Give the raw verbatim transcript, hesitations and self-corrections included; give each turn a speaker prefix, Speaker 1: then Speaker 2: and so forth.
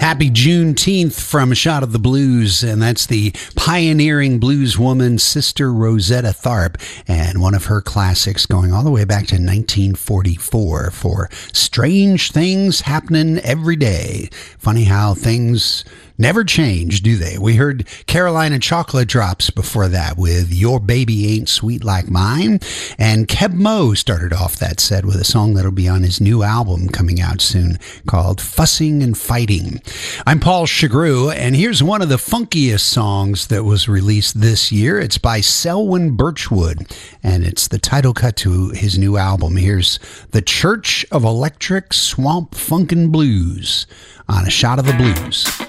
Speaker 1: Happy Juneteenth from A Shot of the Blues, and that's the pioneering blues woman, Sister Rosetta Tharpe, and one of her classics going all the way back to nineteen forty-four for Strange Things Happening Every Day. Funny how things never change, do they? We heard Carolina Chocolate Drops before that with Your Baby Ain't Sweet Like Mine. And Keb Mo started off that set with a song that'll be on his new album coming out soon called Fussing and Fighting. I'm Paul Chagru, and here's one of the funkiest songs that was released this year. It's by Selwyn Birchwood, and it's the title cut to his new album. Here's The Church of Electric Swamp Funkin' Blues on A Shot of the Blues.